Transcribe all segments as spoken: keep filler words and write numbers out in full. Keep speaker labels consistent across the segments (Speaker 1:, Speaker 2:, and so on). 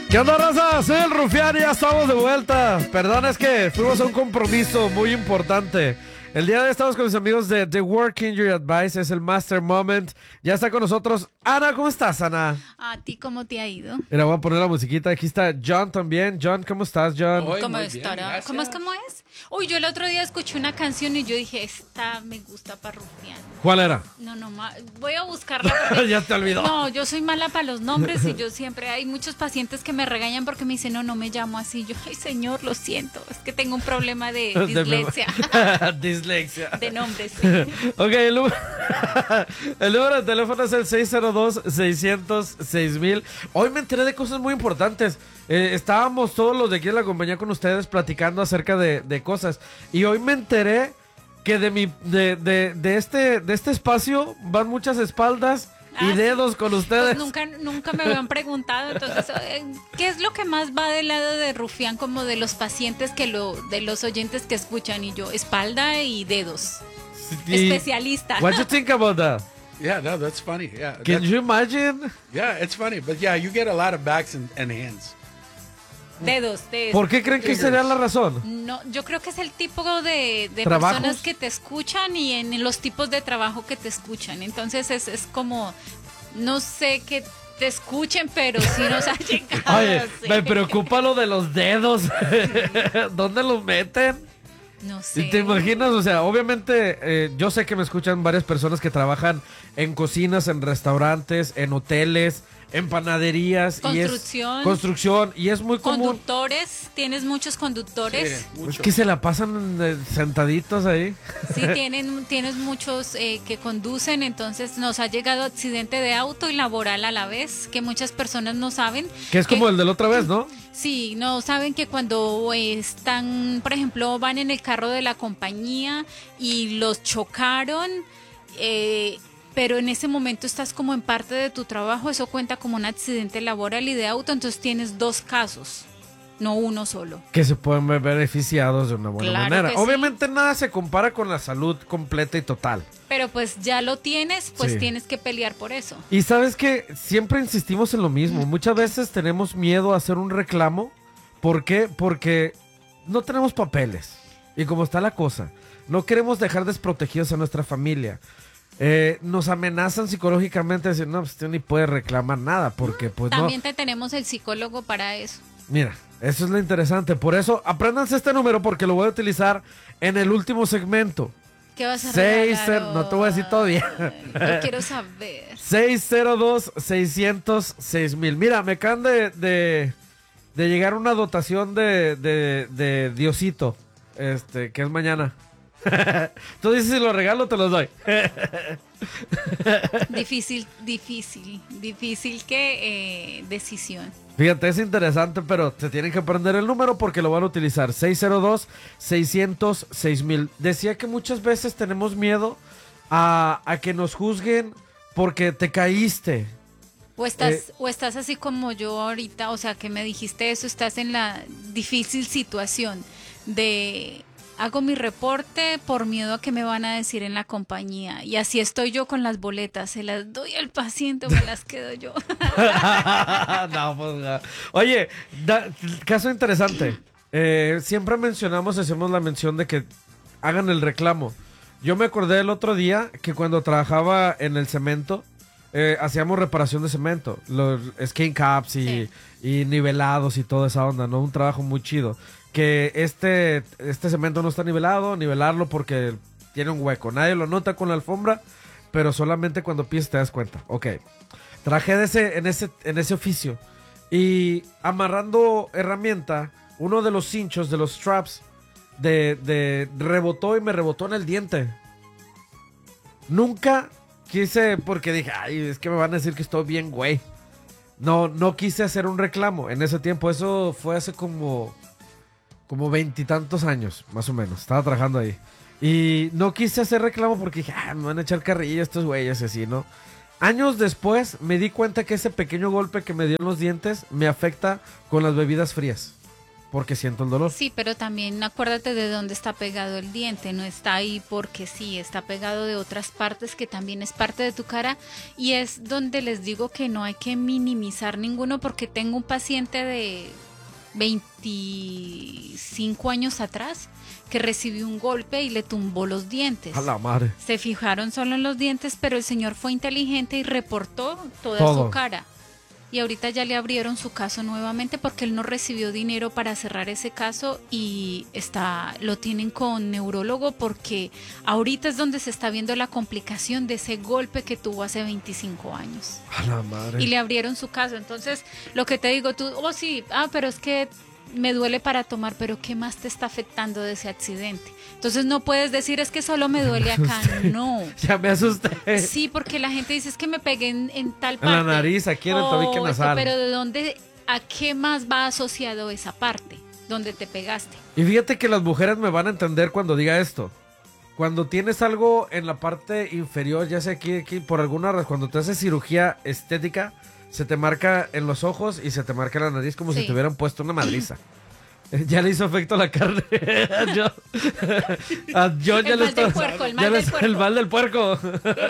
Speaker 1: ¿Qué onda, raza? Soy el Rufián y ya estamos de vuelta. Perdón, es que fuimos a un compromiso muy importante. El día de hoy estamos con mis amigos de The Work Injury Advice, es el Master Moment. Ya está con nosotros Ana. ¿Cómo estás, Ana?
Speaker 2: ¿A ti cómo te ha ido?
Speaker 1: Mira, voy a poner la musiquita. Aquí está John también. John, ¿cómo estás, John?
Speaker 3: Hoy,
Speaker 2: ¿Cómo
Speaker 3: muy
Speaker 2: estará?
Speaker 3: bien,
Speaker 2: ¿Cómo es? ¿Cómo es? Uy, yo el otro día escuché una canción y yo dije, esta me gusta para Rufián.
Speaker 1: ¿Cuál era?
Speaker 2: No, no, ma- voy a buscarla porque...
Speaker 1: Ya te olvidó.
Speaker 2: No, yo soy mala para los nombres y yo siempre... Hay muchos pacientes que me regañan porque me dicen, no, no me llamo así. Yo, ay, señor, lo siento. Es que tengo un problema de dislexia.
Speaker 1: Dislexia.
Speaker 2: De nombres. Sí.
Speaker 1: Ok, el número, el número de teléfono es el seis cero dos, seis cero seis mil. Hoy me enteré de cosas muy importantes. Eh, estábamos todos los de aquí en la compañía con ustedes platicando acerca de, de cosas. Y hoy me enteré que de mi de, de, de este de este espacio van muchas espaldas y
Speaker 2: Ah,
Speaker 1: dedos con ustedes.
Speaker 2: Pues nunca, nunca me habían preguntado, entonces, eh, ¿qué es lo que más va del lado de Rufián como de los pacientes que lo, de los oyentes que escuchan? Y yo, espalda y dedos.
Speaker 1: Y-
Speaker 2: Especialista.
Speaker 1: What you think about that?
Speaker 3: Yeah, no, that's funny. Yeah,
Speaker 1: Can
Speaker 3: that-
Speaker 1: you imagine?
Speaker 3: yeah, it's funny, but yeah, you get a lot of backs and, and hands.
Speaker 2: Dedos, dedos.
Speaker 1: ¿Por qué creen que sería la razón?
Speaker 2: No, yo creo que es el tipo de, de
Speaker 1: ¿Trabajos?
Speaker 2: personas que te escuchan y en los tipos de trabajo que te escuchan. Entonces es, es como, no sé que te escuchen, pero sí nos ha llegado.
Speaker 1: Oye,
Speaker 2: sí.
Speaker 1: me preocupa lo de los dedos. ¿Dónde los meten?
Speaker 2: No sé.
Speaker 1: ¿Y te imaginas? O sea, obviamente eh, yo sé que me escuchan varias personas que trabajan en cocinas, en restaurantes, en hoteles, en panaderías.
Speaker 2: Construcción.
Speaker 1: Y es, construcción. Y es muy común.
Speaker 2: Conductores, tienes muchos conductores.
Speaker 3: Sí,
Speaker 1: Es
Speaker 3: mucho.
Speaker 1: que se la pasan eh, sentaditos ahí.
Speaker 2: Sí, tienen, tienes muchos eh, que conducen, entonces nos ha llegado accidente de auto y laboral a la vez, que muchas personas no saben.
Speaker 1: Que es como el de la otra vez, ¿no?
Speaker 2: Sí, no saben que cuando eh, están, por ejemplo, van en el carro de la compañía y los chocaron, eh, pero en ese momento estás como en parte de tu trabajo, eso cuenta como un accidente laboral y de auto, entonces tienes dos casos, no uno solo.
Speaker 1: Que se pueden ver beneficiados de una buena
Speaker 2: Claro
Speaker 1: manera.
Speaker 2: que sí.
Speaker 1: Obviamente nada se compara con la salud completa y total.
Speaker 2: Pero pues ya lo tienes, pues
Speaker 1: Sí.
Speaker 2: tienes que pelear por eso.
Speaker 1: Y sabes que siempre insistimos en lo mismo. Muchas veces tenemos miedo a hacer un reclamo. ¿Por qué? Porque no tenemos papeles. Y como está la cosa, no queremos dejar desprotegidos a nuestra familia. Eh, nos amenazan psicológicamente, decir, no, pues usted ni puede reclamar nada, porque pues
Speaker 2: También
Speaker 1: no.
Speaker 2: te tenemos el psicólogo para eso.
Speaker 1: Mira, eso es lo interesante. Por eso, apréndanse este número porque lo voy a utilizar en el último segmento.
Speaker 2: ¿Qué vas a
Speaker 1: Seis,
Speaker 2: regalar
Speaker 1: cero- no te voy a decir todavía.
Speaker 2: Ay, yo quiero saber.
Speaker 1: seis cero dos, seis cero seis mil. Mira, me acaban de, de, de llegar una dotación de, de, de Diosito, este, que es mañana. Tú dices si lo regalo o te los doy.
Speaker 2: Difícil, difícil, difícil que eh, decisión.
Speaker 1: Fíjate, es interesante, pero te tienen que aprender el número porque lo van a utilizar. seis cero dos, seis cero seis mil. Decía que muchas veces tenemos miedo a, a que nos juzguen porque te caíste.
Speaker 2: O estás,
Speaker 1: Eh,
Speaker 2: o estás así como yo ahorita, o sea, que me dijiste eso, estás en la difícil situación de hago mi reporte por miedo a que me van a decir en la compañía. Y así estoy yo con las boletas, se las doy al paciente o me las quedo yo.
Speaker 1: No, pues, no. Oye, da- caso interesante. Eh, siempre mencionamos, hacemos la mención de que hagan el reclamo. Yo me acordé el otro día que cuando trabajaba en el cemento, eh, hacíamos reparación de cemento, los skin caps y,
Speaker 2: Sí.
Speaker 1: y nivelados y toda esa onda, ¿no? Un trabajo muy chido. Que este, este cemento no está nivelado, nivelarlo porque tiene un hueco. Nadie lo nota con la alfombra, pero solamente cuando pisas te das cuenta. Ok. Trabajé de ese, en, ese, en ese oficio. Y amarrando herramienta, uno de los cinchos, de los straps, de, de rebotó y me rebotó en el diente. Nunca quise, porque dije, ay, es que me van a decir que estoy bien, güey. No, no quise hacer un reclamo en ese tiempo. Eso fue hace como, como veintitantos años, más o menos. Estaba trabajando ahí. Y no quise hacer reclamo porque dije, ah, me van a echar carrilla estos güeyes así, ¿no? Años después me di cuenta que ese pequeño golpe que me dio en los dientes me afecta con las bebidas frías. porque siento el dolor.
Speaker 2: Sí, pero también acuérdate de dónde está pegado el diente, no está ahí porque sí, está pegado de otras partes que también es parte de tu cara y es donde les digo que no hay que minimizar ninguno porque tengo un paciente de veinticinco años atrás que recibió un golpe y le tumbó los dientes.
Speaker 1: A la madre.
Speaker 2: Se fijaron solo en los dientes, pero el señor fue inteligente y reportó toda
Speaker 1: Todo.
Speaker 2: su cara. Y ahorita ya le abrieron su caso nuevamente porque él no recibió dinero para cerrar ese caso y está lo tienen con neurólogo porque ahorita es donde se está viendo la complicación de ese golpe que tuvo hace veinticinco años.
Speaker 1: A la madre.
Speaker 2: Y le abrieron su caso. Entonces, lo que te digo, tú, oh sí, ah, pero es que me duele para tomar, pero ¿qué más te está afectando de ese accidente? Entonces no puedes decir es que solo me duele acá, no.
Speaker 1: Ya me asusté.
Speaker 2: Sí, porque la gente dice es que me pegué en, en tal
Speaker 1: En
Speaker 2: parte.
Speaker 1: la nariz, aquí en el tabique
Speaker 2: Oh, esto,
Speaker 1: nasal.
Speaker 2: pero ¿de dónde, a qué más va asociado esa parte donde te pegaste?
Speaker 1: Y fíjate que las mujeres me van a entender cuando diga esto. Cuando tienes algo en la parte inferior, ya sea aquí, aquí, por alguna razón, cuando te haces cirugía estética, se te marca en los ojos y se te marca en la nariz como
Speaker 2: Sí.
Speaker 1: si te hubieran puesto una madriza. Ya le hizo efecto a la carne. A John, a John ya
Speaker 2: El
Speaker 1: le
Speaker 2: mal
Speaker 1: está-
Speaker 2: del puerco, el mal
Speaker 1: ya le
Speaker 2: del
Speaker 1: está-
Speaker 2: puerco.
Speaker 1: el mal del puerco.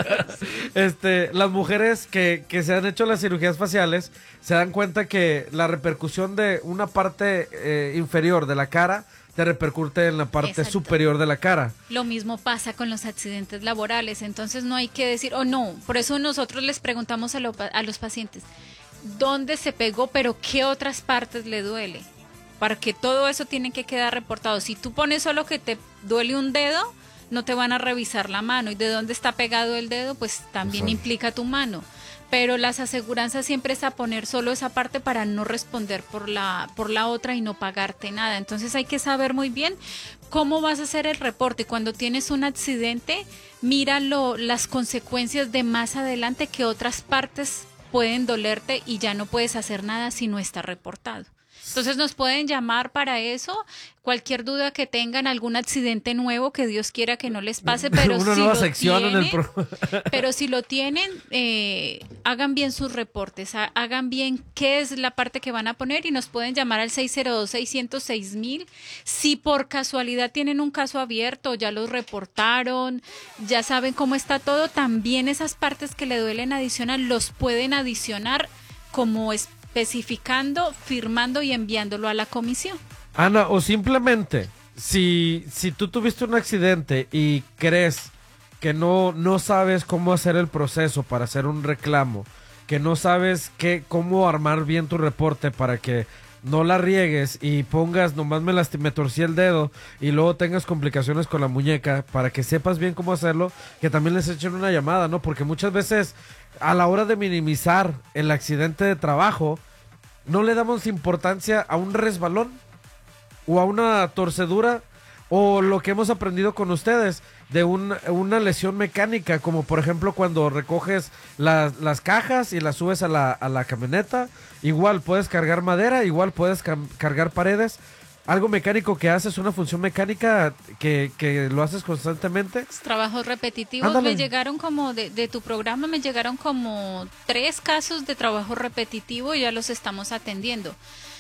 Speaker 1: Este, las mujeres que, que se han hecho las cirugías faciales se dan cuenta que la repercusión de una parte eh, inferior de la cara te repercute en la parte
Speaker 2: Exacto.
Speaker 1: superior de la cara.
Speaker 2: Lo mismo pasa con los accidentes laborales, entonces no hay que decir, oh no, por eso nosotros les preguntamos a, lo- a los pacientes, ¿dónde se pegó, pero qué otras partes le duele? Para que todo eso tiene que quedar reportado. Si tú pones solo que te duele un dedo, no te van a revisar la mano. ¿Y de dónde está pegado el dedo? Pues también
Speaker 1: Exacto.
Speaker 2: implica tu mano. Pero las aseguranzas siempre es a poner solo esa parte para no responder por la, por la otra y no pagarte nada. Entonces hay que saber muy bien cómo vas a hacer el reporte. Cuando tienes un accidente, mira lo- las consecuencias de más adelante que otras partes pueden dolerte y ya no puedes hacer nada si no está reportado. Entonces nos pueden llamar para eso, cualquier duda que tengan, algún accidente nuevo que Dios quiera que no les pase, pero
Speaker 1: Una
Speaker 2: si
Speaker 1: nueva
Speaker 2: lo
Speaker 1: sección en el
Speaker 2: tienen,
Speaker 1: pro-
Speaker 2: pero si lo tienen, eh, hagan bien sus reportes, ha- hagan bien qué es la parte que van a poner y nos pueden llamar al seis cero dos, seis cero seis mil. Si por casualidad tienen un caso abierto, ya los reportaron, ya saben cómo está todo, también esas partes que le duelen adicional los pueden adicionar como especificando, firmando y enviándolo a la comisión.
Speaker 1: Ana, o simplemente, si, si tú tuviste un accidente y crees que no, no sabes cómo hacer el proceso para hacer un reclamo, que no sabes qué, cómo armar bien tu reporte para que no la riegues y pongas, nomás me, lasti- me torcí el dedo y luego tengas complicaciones con la muñeca, para que sepas bien cómo hacerlo, que también les echen una llamada, ¿no? Porque muchas veces a la hora de minimizar el accidente de trabajo, no le damos importancia a un resbalón o a una torcedura o lo que hemos aprendido con ustedes de un- una lesión mecánica, como por ejemplo cuando recoges las, las cajas y las subes a la, a la camioneta, igual puedes cargar madera, igual puedes cam- cargar paredes, algo mecánico que haces, una función mecánica que, que lo haces constantemente.
Speaker 2: Trabajos repetitivos.
Speaker 1: Ándale.
Speaker 2: Me llegaron como de, de tu programa, me llegaron como tres casos de trabajo repetitivo y ya los estamos atendiendo.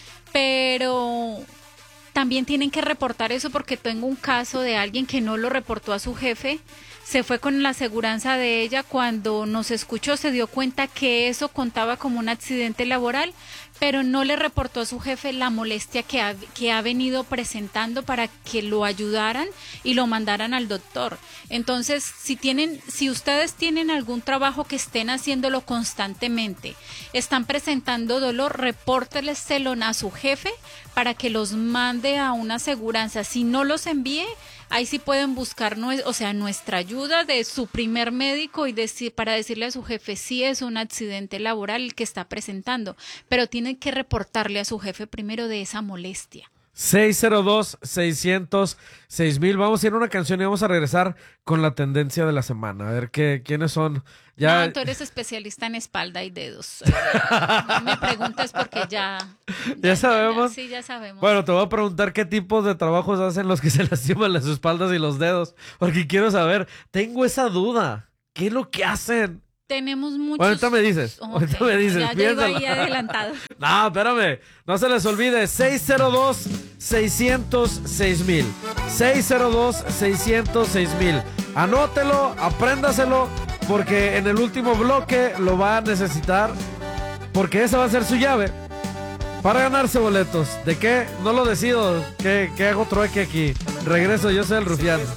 Speaker 2: Pero también tienen que reportar eso porque tengo un caso de alguien que no lo reportó a su jefe. Se fue con la aseguranza de ella, cuando nos escuchó se dio cuenta que eso contaba como un accidente laboral, pero no le reportó a su jefe la molestia que ha, que ha venido presentando para que lo ayudaran y lo mandaran al doctor. Entonces, si tienen, si ustedes tienen algún trabajo que estén haciéndolo constantemente, están presentando dolor, repórtelselo a su jefe para que los mande a una aseguranza. Si no los envíe, ahí sí pueden buscar, nue- o sea, nuestra ayuda de su primer médico y decir, para decirle a su jefe si es un accidente laboral el que está presentando, pero tienen que reportarle a su jefe primero de esa molestia.
Speaker 1: seis cero dos, seis cero cero, seis mil. Vamos a ir a una canción y vamos a regresar con la tendencia de la semana. A ver qué, quiénes son. Ya,
Speaker 2: No, tú eres especialista en espalda y dedos. No me preguntas porque ya...
Speaker 1: ¿Ya sabemos?
Speaker 2: sí, ya sabemos.
Speaker 1: Bueno, te voy a preguntar qué tipos de trabajos hacen los que se lastiman las espaldas y los dedos. Porque quiero saber, tengo esa duda. ¿Qué es lo que hacen?
Speaker 2: Tenemos muchos.
Speaker 1: Bueno, ahorita me dices.
Speaker 2: Ok,
Speaker 1: Ahorita me dices.
Speaker 2: Ya, ya iba
Speaker 1: piénsala.
Speaker 2: ahí adelantado.
Speaker 1: No, espérame. No se les olvide. seis cero dos, seis cero seis mil. seis cero dos, seis cero seis mil. Anótelo, apréndaselo, porque en el último bloque lo va a necesitar. Porque esa va a ser su llave para ganarse boletos. ¿De qué? No lo decido. ¿Qué, qué hago trueque aquí? Regreso, yo soy el rufián.